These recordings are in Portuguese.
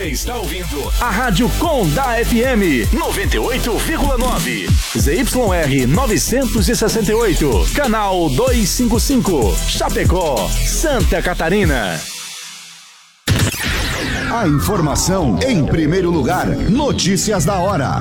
Você está ouvindo a Rádio Condá FM 98,9. ZYR 968. Canal 255. Chapecó, Santa Catarina. A informação em primeiro lugar. Notícias da hora.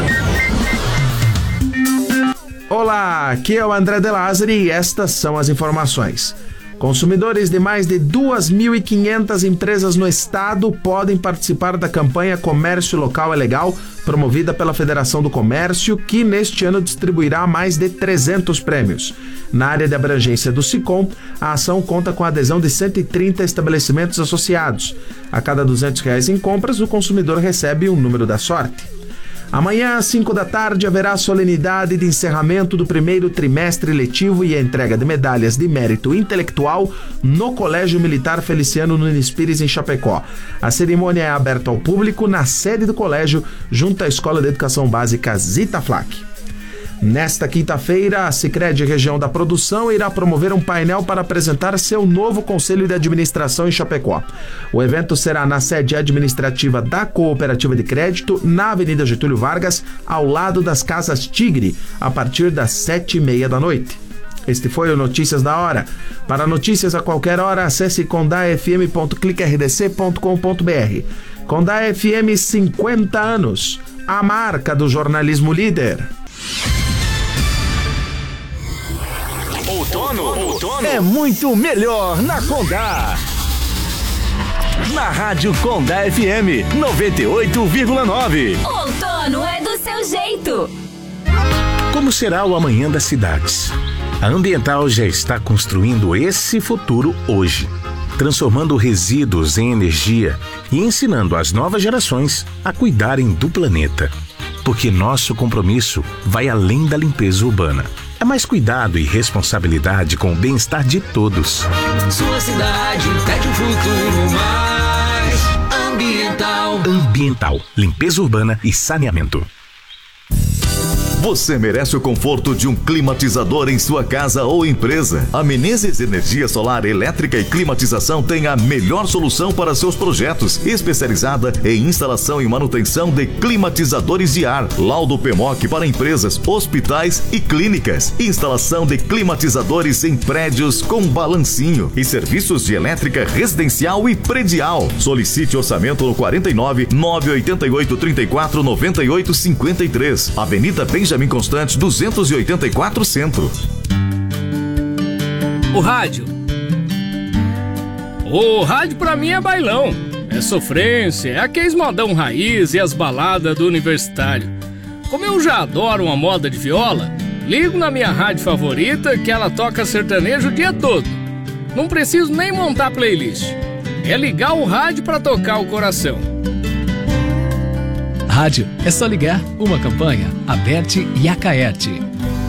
Olá, aqui é o André De Lázari e estas são as informações. Consumidores de mais de 2.500 empresas no estado podem participar da campanha Comércio Local é Legal, promovida pela Federação do Comércio, que neste ano distribuirá mais de 300 prêmios. Na área de abrangência do SICOM, a ação conta com a adesão de 130 estabelecimentos associados. A cada R$200 em compras, o consumidor recebe um número da sorte. Amanhã, às 5 da tarde, haverá a solenidade de encerramento do primeiro trimestre letivo e a entrega de medalhas de mérito intelectual no Colégio Militar Feliciano Nunes Pires, em Chapecó. A cerimônia é aberta ao público na sede do colégio, junto à Escola de Educação Básica Zita Flac. Nesta quinta-feira, a Sicredi Região da Produção irá promover um painel para apresentar seu novo Conselho de Administração em Chapecó. O evento será na sede administrativa da Cooperativa de Crédito, na Avenida Getúlio Vargas, ao lado das Casas Tigre, a partir das 7h30 da noite. Este foi o Notícias da Hora. Para notícias a qualquer hora, acesse condafm.cliquerdc.com.br. Condá FM 50 anos, a marca do jornalismo líder. Outono é muito melhor na Condá. Na Rádio Condá FM 98,9. Outono é do seu jeito. Como será o amanhã das cidades? A Ambiental já está construindo esse futuro hoje, transformando resíduos em energia e ensinando as novas gerações a cuidarem do planeta. Porque nosso compromisso vai além da limpeza urbana. É mais cuidado e responsabilidade com o bem-estar de todos. Sua cidade pede um futuro mais ambiental. Ambiental, limpeza urbana e saneamento. Você merece o conforto de um climatizador em sua casa ou empresa. A Menezes Energia Solar Elétrica e Climatização tem a melhor solução para seus projetos, especializada em instalação e manutenção de climatizadores de ar, laudo PMOC para empresas, hospitais e clínicas, instalação de climatizadores em prédios com balancinho e serviços de elétrica residencial e predial. Solicite orçamento no 49 988 34 98 53, Avenida Benjamin Constante 284 Centro. O rádio pra mim é bailão, é sofrência, é aqueles modão raiz e as baladas do universitário. Como eu já adoro uma moda de viola, ligo na minha rádio favorita que ela toca sertanejo o dia todo. Não preciso nem montar playlist, é ligar o rádio pra tocar o coração. Rádio, é só ligar. Uma campanha, Aberte e Acaerte.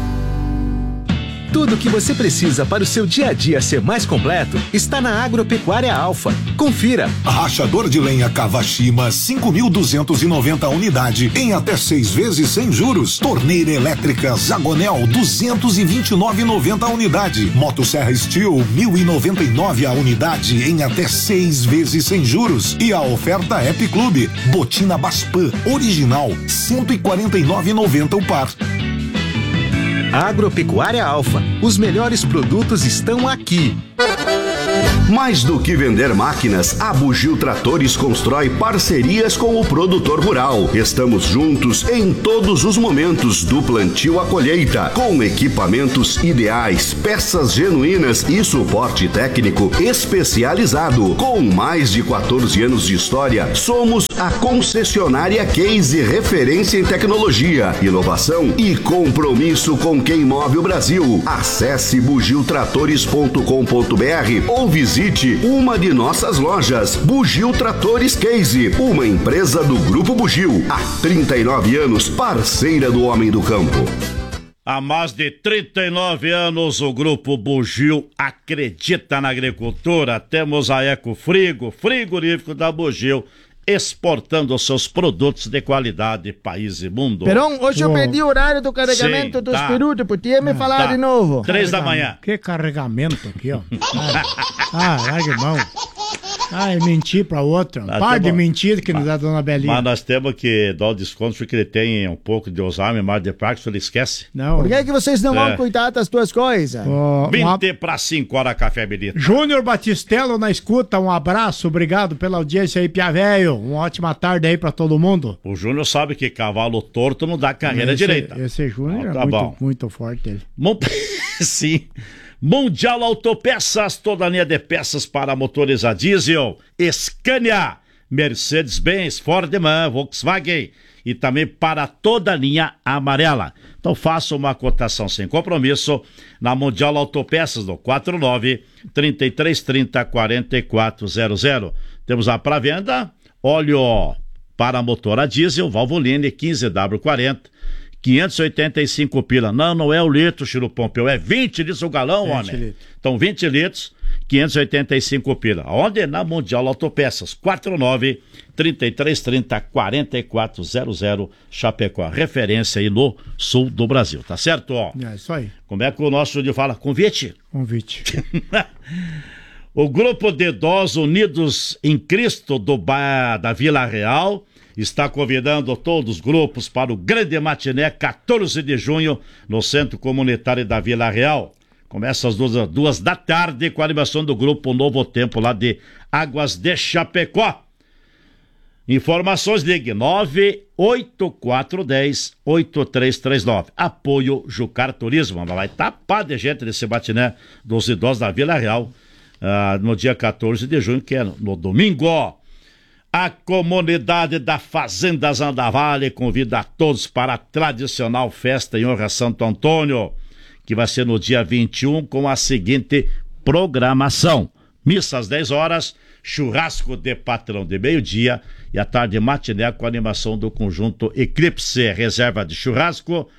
Tudo o que você precisa para o seu dia a dia ser mais completo está na Agropecuária Alfa. Confira. Rachador de lenha Kawashima, 5.290 unidade em até 6 vezes sem juros. Torneira elétrica Zagonel, 229,90 unidade. Motosserra Steel, 1.099 a unidade em até 6 vezes sem juros. E a oferta App Clube, botina Baspan, original, 149,90 o par. Agropecuária Alfa. Os melhores produtos estão aqui. Mais do que vender máquinas, a Bugio Tratores constrói parcerias com o produtor rural. Estamos juntos em todos os momentos, do plantio à colheita, com equipamentos ideais, peças genuínas e suporte técnico especializado. Com mais de 14 anos de história, somos a concessionária Case, referência em tecnologia, inovação e compromisso com quem move o Brasil. Acesse bugiotratores.com.br ou visite uma de nossas lojas. Bugio Tratores Case, uma empresa do Grupo Bugio, há 39 anos, parceira do homem do campo. Há mais de 39 anos, o Grupo Bugio acredita na agricultura. Temos a Ecofrigo, frigorífico da Bugio, exportando seus produtos de qualidade, país e mundo. Perão, hoje eu perdi o horário do carregamento dos perutos, podia me falar de novo. 3 da manhã. Que carregamento aqui, ó. Largue mão. Ai, mentir pra outra. Par de mentira que nos dá a dona Belinha. Mas nós temos que dar o desconto porque ele tem um pouco de Alzheimer, mais de Parkinson, ele esquece. Não. Por que vocês não vão cuidar das tuas coisas? 20 para 5 horas, Café Benito. Júnior Batistello na escuta, um abraço, obrigado pela audiência aí, Pia Velho. Uma ótima tarde aí pra todo mundo. O Júnior sabe que cavalo torto não dá carreira direita. Esse Júnior é muito forte. Ele. Sim. Mundial Autopeças, toda a linha de peças para motores a diesel, Scania, Mercedes-Benz, Ford-Man, Volkswagen e também para toda a linha amarela. Então faça uma cotação sem compromisso na Mundial Autopeças no 49-3330-4400. Temos a pré-venda, óleo para motor a diesel, Valvoline 15W40, 585 pila. Não é o litro, Chiru Pompeu, é 20 litros o galão, homem. Litros. Então 20 litros, 585 pila. Onde? Na Mundial Autopeças, 49-3330-4400, Chapecó. Referência aí no sul do Brasil, tá certo? Ó. É isso aí. Como é que o nosso de fala? Convite? Convite. O grupo de idosos Unidos em Cristo da Vila Real está convidando todos os grupos para o grande matiné 14 de junho no Centro Comunitário da Vila Real. Começa às 2 da tarde com a animação do grupo Novo Tempo lá de Águas de Chapecó. Informações ligue 98410-8339. Apoio Jucar Turismo. Vai tapar de gente nesse matiné dos idosos da Vila Real no dia 14 de junho, que é no domingo. A comunidade da Fazenda Zandavale convida a todos para a tradicional festa em honra a Santo Antônio, que vai ser no dia 21 com a seguinte programação: missa às 10 horas, churrasco de patrão de meio-dia e à tarde matiné com a animação do conjunto Eclipse. Reserva de churrasco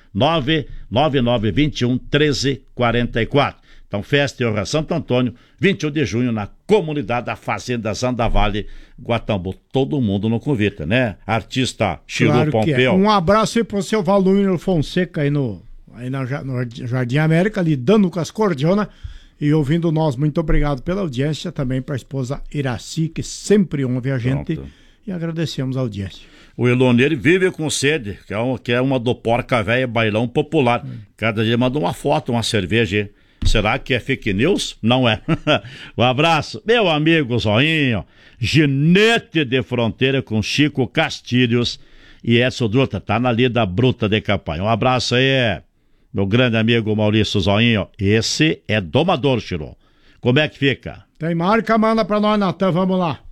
99921-1344. Então, festa em honra a Santo Antônio, 21 de junho, na comunidade da Fazenda Zandavale, Guatambu. Todo mundo não convida, né? Artista Chiru Pompeu. Um abraço aí pro seu Valúmino Fonseca aí no Jardim América, lidando com as cordiona e ouvindo nós. Muito obrigado pela audiência. Também para a esposa Iraci, que sempre ouve a gente. Pronto. E agradecemos a audiência. O Eloneiro vive com sede, que é uma do Porca Véia Bailão Popular. Cada dia manda uma foto, uma cerveja. Será que é fake news? Não é. Um abraço, meu amigo Zoinho, Ginete de Fronteira com Chico Castilhos e Edson Druta, tá na lida bruta de campanha. Um abraço aí, meu grande amigo Maurício Zoinho. Esse é domador, Chiru. Como é que fica? Tem marca, manda pra nós, Natan, vamos lá.